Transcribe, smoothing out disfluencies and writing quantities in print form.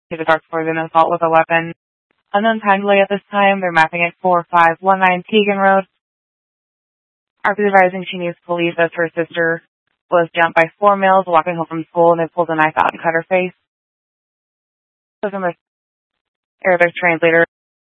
to the dark for an assault with a weapon. Unknown time delay at this time. They're mapping at 4519 Tegan Road. After advising she needs to leave as her sister was jumped by 4 males walking home from school and they pulled a knife out and cut her face. So from the Arabic translator.